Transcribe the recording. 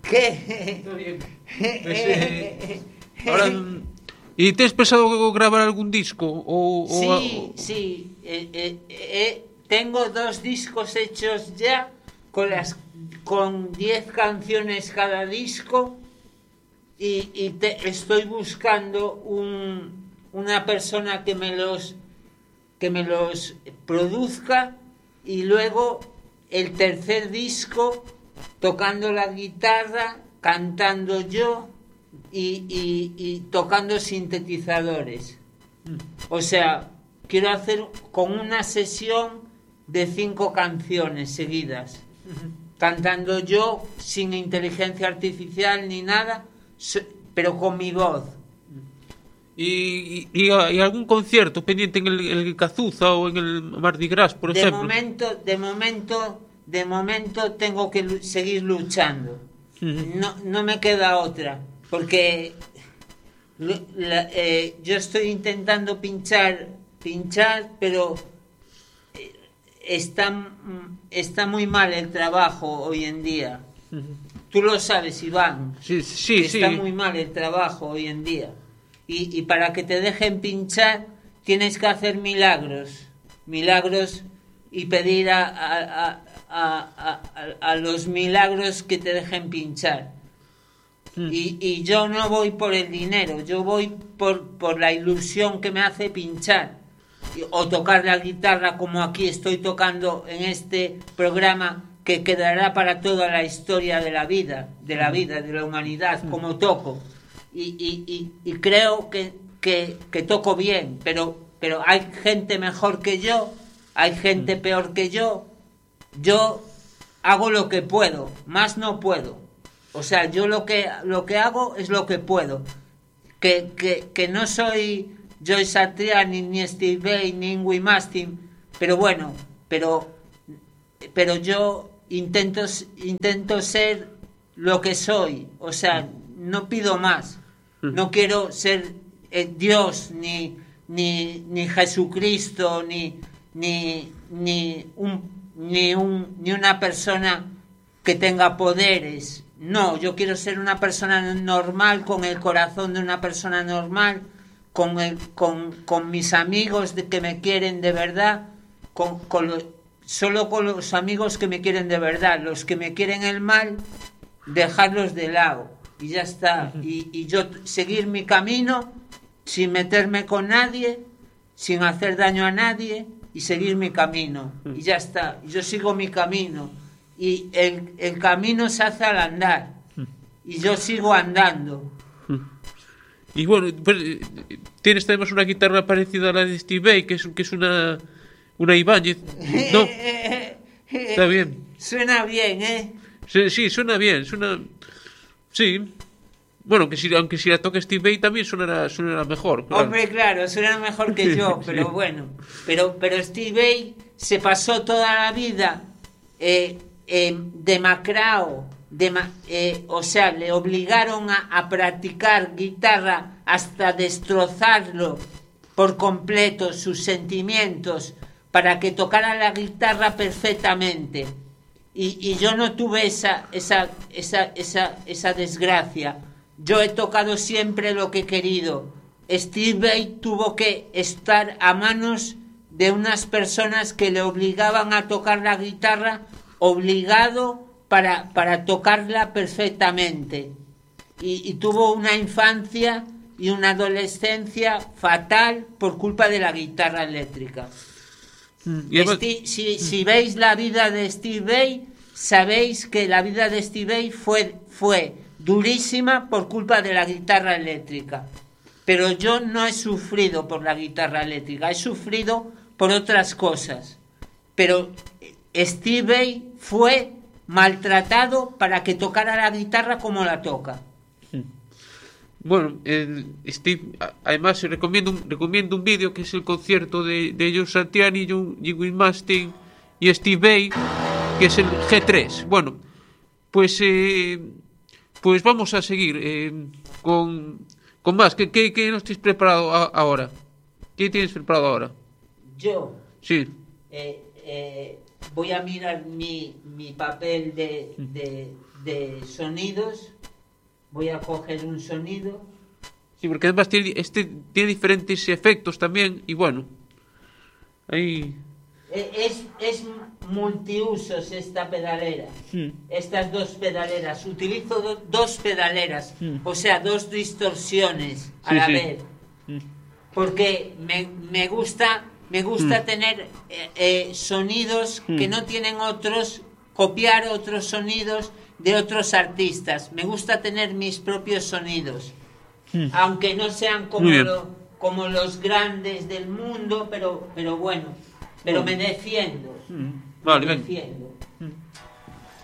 ¿Qué? Está bien. Pues, ahora, ¿y te has pensado grabar algún disco? Sí. Tengo 2 discos hechos ya, con 10 canciones cada disco, y estoy buscando una persona que me los produzca, y luego el tercer disco tocando la guitarra, cantando yo y tocando sintetizadores. O sea, quiero hacer con una sesión de 5 canciones seguidas, cantando yo sin inteligencia artificial ni nada, pero con mi voz. ¿Y algún concierto pendiente en el Cazuza o en el Mardi Gras, por ejemplo? De momento tengo que seguir luchando. No me queda otra, porque yo estoy intentando pinchar, pero está muy mal el trabajo hoy en día. Tú lo sabes, Iván. Sí. Está muy mal el trabajo hoy en día. Y para que te dejen pinchar tienes que hacer milagros y pedir a los milagros que te dejen pinchar. Y yo no voy por el dinero, yo voy por la ilusión que me hace pinchar o tocar la guitarra, como aquí estoy tocando en este programa que quedará para toda la historia de la vida, de la humanidad, como toco. Y creo que toco bien, pero hay gente mejor que yo, hay gente peor que yo. Yo hago lo que puedo, más no puedo. O sea, yo lo que hago es lo que puedo. Que no soy Joe Satriani, ni Steve Vai, ni Yngwie Malmsteen, pero bueno, pero yo intento ser lo que soy. O sea, no pido más. No quiero ser Dios, ni Jesucristo, ni una persona que tenga poderes. No, yo quiero ser una persona normal, con el corazón de una persona normal, con mis amigos que me quieren de verdad, solo con los amigos que me quieren de verdad. Los que me quieren el mal, dejarlos de lado y ya está. Y yo seguir mi camino sin meterme con nadie, sin hacer daño a nadie, y seguir mi camino y ya está. Yo sigo mi camino y el camino se hace al andar y yo sigo andando. Y bueno, pues, tienes además una guitarra parecida a la de Steve Vai, que es una Ibáñez, ¿no? Está bien. Suena bien, ¿eh? Sí, suena bien, sí. Bueno, aunque si la toca Steve Vai también sonará mejor. Claro. Hombre, claro, suena mejor que yo, pero bueno. Pero Steve Vai se pasó toda la vida demacrado. O sea, le obligaron a practicar guitarra hasta destrozarlo por completo, sus sentimientos, para que tocara la guitarra perfectamente. Y yo no tuve esa desgracia. Yo he tocado siempre lo que he querido. Steve Vai tuvo que estar a manos de unas personas que le obligaban a tocar la guitarra, obligado para tocarla perfectamente. Y tuvo una infancia y una adolescencia fatal por culpa de la guitarra eléctrica. Si veis la vida de Steve Vai, sabéis que la vida de Steve Vai fue durísima por culpa de la guitarra eléctrica. Pero yo no he sufrido por la guitarra eléctrica, he sufrido por otras cosas. Pero Steve Vai fue maltratado para que tocara la guitarra como la toca. Bueno, Steve, además recomiendo un vídeo que es el concierto de Joe Satriani, Yngwie Malmsteen y Steve Vai, que es el G3. Bueno, pues vamos a seguir con más. ¿Qué nos tienes preparado ahora? ¿Qué tienes preparado ahora? Yo. Sí. voy a mirar mi papel de sonidos, voy a coger un sonido. Sí, porque además tiene diferentes efectos también, y bueno, ahí... Es multiusos esta pedalera, estas dos pedaleras. Utilizo dos pedaleras, o sea, dos distorsiones a la vez, porque me gusta tener sonidos que no tienen otros, copiar otros sonidos de otros artistas. Me gusta tener mis propios sonidos, aunque no sean como los grandes del mundo, pero bueno. Pero me defiendo. Vale, me ven. defiendo.